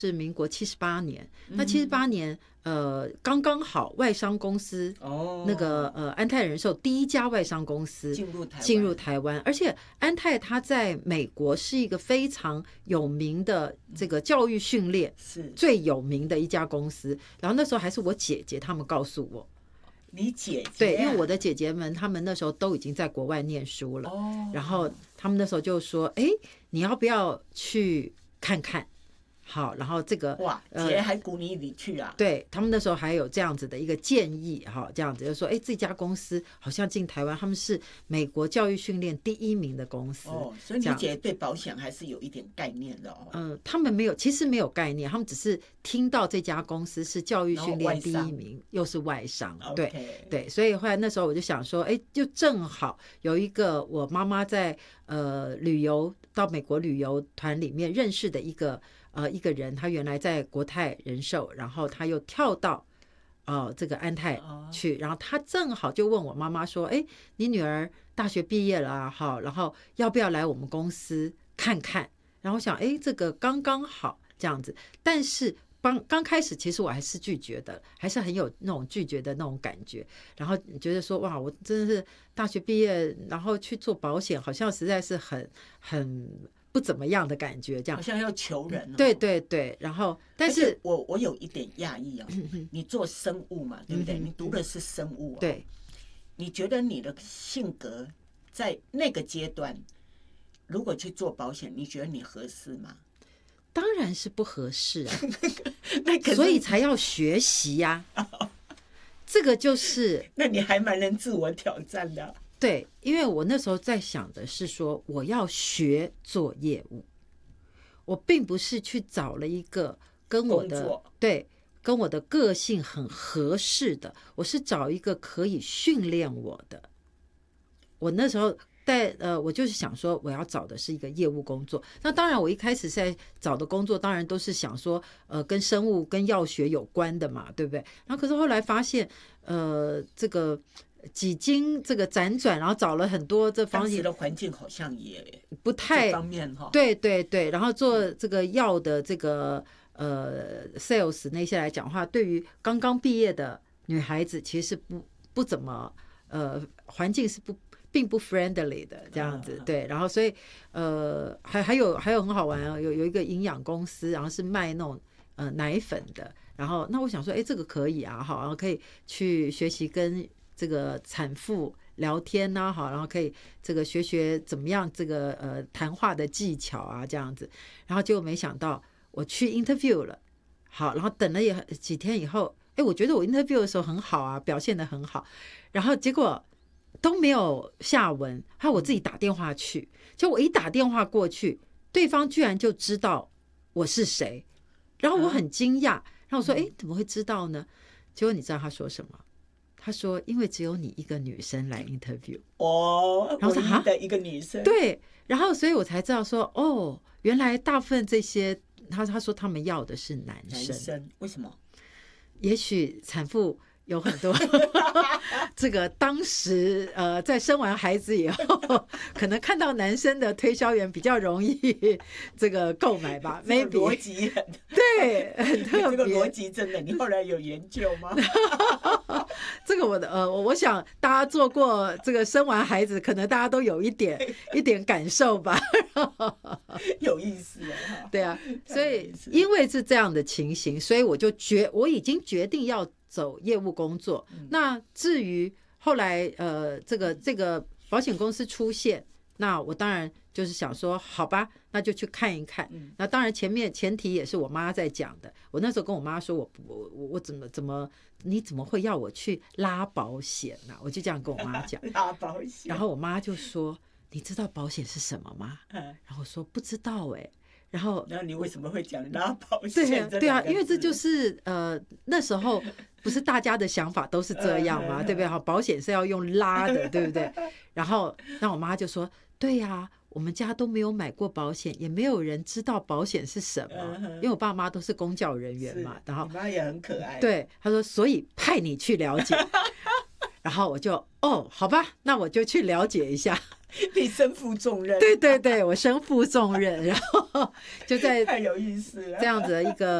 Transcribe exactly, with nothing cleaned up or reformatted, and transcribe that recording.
是民国七十八年，那七十八年呃刚刚好外商公司哦， 那个呃安泰人寿第一家外商公司进入台湾进入台湾，而且安泰它在美国是一个非常有名的这个教育训练是最有名的一家公司，然后那时候还是我姐姐他们告诉我。 你姐姐、啊、 对，因为我的姐姐们她们那时候都已经在国外念书了， 哦， 然后他们那时候就说哎，你要不要去看看，好，然后这个哇，姐还鼓励你去啊？ 呃、对他们那时候还有这样子的一个建议，哈，这样子就说，哎，这家公司好像进台湾，他们是美国教育训练第一名的公司。 哦，所以你姐对保险还是有一点概念的哦。 嗯、呃，他们没有，其实没有概念，他们只是听到这家公司是教育训练第一名，又是外商，对、 okay. 对，所以后来那时候我就想说，哎，就正好有一个我妈妈在呃旅游到美国旅游团里面认识的一个。呃，一个人他原来在国泰人寿，然后他又跳到呃这个安泰去，然后他正好就问我妈妈说：“哎，你女儿大学毕业了啊，好，然后要不要来我们公司看看？”然后我想，哎，这个刚刚好这样子，但是刚刚开始其实我还是拒绝的，还是很有那种拒绝的那种感觉，然后觉得说哇，我真的是大学毕业，然后去做保险，好像实在是很很。不怎么样的感觉，这样好像要求人、哦。 对对对，然后但是我我有一点讶异哦，你做生物嘛，对不对？你读的是生物、哦， 对。 你觉得你的性格在那个阶段，如果去做保险，你觉得你合适吗？ 当然是不合适啊， 那可所以才要学习呀、啊。这个就是， 那你还蛮能自我挑战的、啊。 对，因为我那时候在想的是说，我要学做业务，我并不是去找了一个跟我的对跟我的个性很合适的，我是找一个可以训练我的。我那时候在呃，我就是想说，我要找的是一个业务工作。那当然，我一开始在找的工作，当然都是想说，呃，跟生物、跟药学有关的嘛，对不对？然后可是后来发现，呃，这个。几经这个辗转，然后找了很多这方面，当时的环境好像也不太方面哈。 对对对，然后做这个药的这个呃 sales 那些来讲话，对于刚刚毕业的女孩子，其实是不不怎么呃环境是不并不 friendly 的这样子。对，然后所以呃还还有还有很好玩啊，有有一个营养公司，然后是卖那种呃奶粉的，然后那我想说，哎，这个可以啊，好，然后可以去学习跟。这个产妇聊天呐、啊，好，然后可以这个学学怎么样这个呃谈话的技巧啊，这样子，然后结果没想到我去 interview 了，好，然后等了也几天以后，哎，我觉得我 interview 的时候很好啊，表现得很好，然后结果都没有下文，还有我自己打电话去，就我一打电话过去，对方居然就知道我是谁，然后我很惊讶，然后我说，哎，怎么会知道呢？结果你知道他说什么？他说：“因为只有你一个女生来 interview 哦， 然后唯一的一个女生， 对，然后所以我才知道说，哦，原来大部分这些，他他说他们要的是男生， 男生为什么？ 也许产妇有很多这个当时呃在生完孩子以后，可能看到男生的推销员比较容易这个购买吧，maybe 逻辑很对，很特别。 这个逻辑真的，你后来有研究吗？ 这个我的呃，我想大家做过这个生完孩子，可能大家都有一点一点感受吧。 有意思啊！ 对啊，所以因为是这样的情形，所以我就决我已经决定要走业务工作。嗯、那至于后来呃，这个这个保险公司出现，那我当然就是想说，好吧，那就去看一看。嗯、那当然前面前提也是我妈在讲的。我那时候跟我妈说我，我我我怎么怎么，你怎么会要我去拉保险呢、啊？我就这样跟我妈讲。 拉保险。 然后我妈就说：“你知道保险是什么吗？”嗯、然后我说：“不知道哎、欸。”然后， 那你为什么会讲拉保险？ 对啊，对啊，因为这就是呃那时候不是大家的想法都是这样吗？对不对？好，保险是要用拉的，对不对？然后，那我妈就说：“对呀、啊，我们家都没有买过保险，也没有人知道保险是什么，因为我爸妈都是公教人员嘛。然后你妈也很可爱。 对，她说，所以派你去了解。然后我就哦，好吧，那我就去了解一下。 你身负重任， 对对对，我身负重任，然后就在太有意思了， 这样子的一个